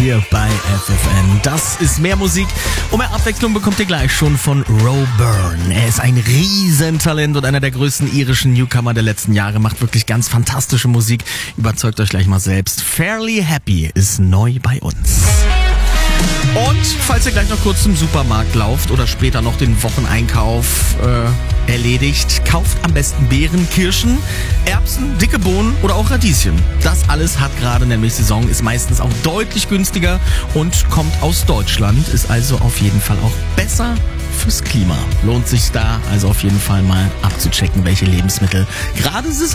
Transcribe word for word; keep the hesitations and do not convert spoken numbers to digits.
hier bei F F N. Das ist mehr Musik. Und mehr Abwechslung bekommt ihr gleich schon von Roe Byrne. Er ist ein Riesentalent und einer der größten irischen Newcomer der letzten Jahre, macht wirklich ganz fantastische Musik. Überzeugt euch gleich mal selbst. Fairly Happy ist neu bei uns. Und falls ihr gleich noch kurz zum Supermarkt lauft oder später noch den Wocheneinkauf äh, erledigt, kauft am besten Beeren, Kirschen, Erbsen, dicke Bohnen oder auch Radieschen. Das alles hat gerade nämlich Saison, ist meistens auch deutlich günstiger und kommt aus Deutschland, ist also auf jeden Fall auch besser fürs Klima. Lohnt sich da also auf jeden Fall mal abzuchecken, welche Lebensmittel gerade Saison